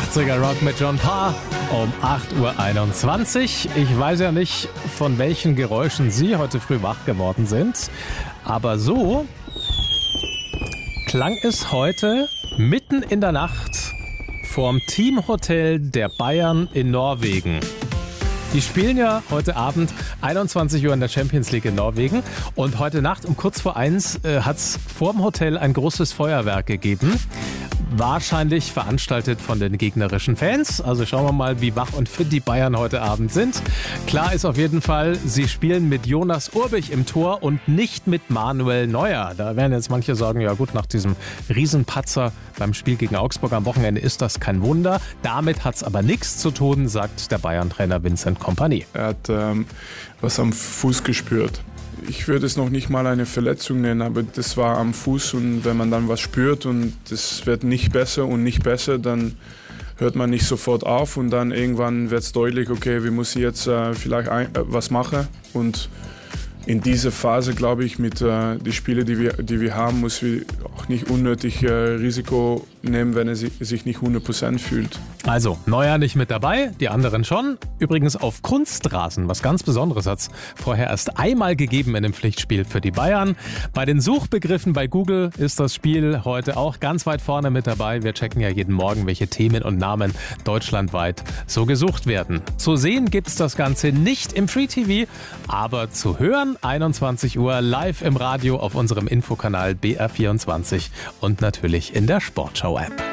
80er Rock mit John Parr um 8.21 Uhr. Ich weiß ja nicht, von welchen Geräuschen Sie heute früh wach geworden sind, aber so klang es heute mitten in der Nacht vorm Teamhotel der Bayern in Norwegen. Die spielen ja heute Abend 21 Uhr in der Champions League in Norwegen und heute Nacht um kurz vor 1 hat es vorm Hotel ein großes Feuerwerk gegeben. Wahrscheinlich veranstaltet von den gegnerischen Fans. Also schauen wir mal, wie wach und fit die Bayern heute Abend sind. Klar ist auf jeden Fall, sie spielen mit Jonas Urbich im Tor und nicht mit Manuel Neuer. Da werden jetzt manche sagen, ja gut, nach diesem Riesenpatzer beim Spiel gegen Augsburg am Wochenende ist das kein Wunder. Damit hat es aber nichts zu tun, sagt der Bayern-Trainer Vincent Kompany. Er hat was am Fuß gespürt. Ich würde es noch nicht mal eine Verletzung nennen, aber das war am Fuß und wenn man dann was spürt und das wird nicht besser und nicht besser, dann hört man nicht sofort auf und dann irgendwann wird es deutlich, okay, wir müssen jetzt vielleicht was machen und in dieser Phase, glaube ich, mit den Spielen, die wir haben, muss wir auch nicht unnötig Risiko nehmen, wenn er sich nicht 100% fühlt. Also, Neuer nicht mit dabei, die anderen schon. Übrigens auf Kunstrasen, was ganz Besonderes hat es vorher erst einmal gegeben in dem Pflichtspiel für die Bayern. Bei den Suchbegriffen bei Google ist das Spiel heute auch ganz weit vorne mit dabei. Wir checken ja jeden Morgen, welche Themen und Namen deutschlandweit so gesucht werden. Zu sehen gibt's das Ganze nicht im Free TV, aber zu hören 21 Uhr live im Radio auf unserem Infokanal BR24 und natürlich in der Sportschau-App.